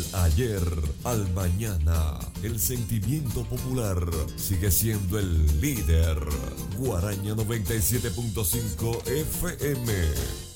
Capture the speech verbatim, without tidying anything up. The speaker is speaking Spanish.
Del ayer al mañana, el sentimiento popular sigue siendo el líder. Guaraña noventa y siete punto cinco F M.